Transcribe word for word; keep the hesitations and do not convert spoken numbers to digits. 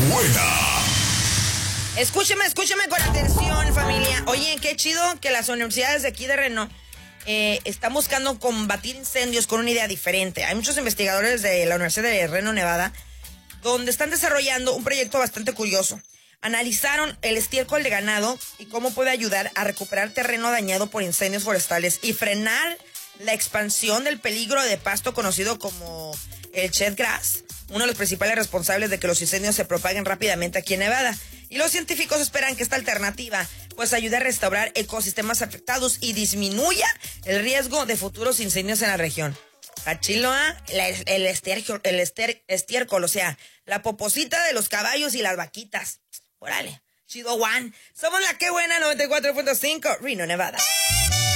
buena! Escúcheme, escúcheme con atención, familia. Oye, qué chido que las universidades de aquí de Reno eh, están buscando combatir incendios con una idea diferente. Hay muchos investigadores de la Universidad de Reno, Nevada, donde están desarrollando un proyecto bastante curioso. Analizaron el estiércol de ganado y cómo puede ayudar a recuperar terreno dañado por incendios forestales y frenar la expansión del peligro de pasto conocido como el cheatgrass, uno de los principales responsables de que los incendios se propaguen rápidamente aquí en Nevada. Y los científicos esperan que esta alternativa pues ayude a restaurar ecosistemas afectados y disminuya el riesgo de futuros incendios en la región. Cachiloa, el, el, estiércol, el ester, estiércol, o sea, la poposita de los caballos y las vaquitas. Órale, chido one. Somos la que buena noventa y cuatro punto cinco, Reno, Nevada.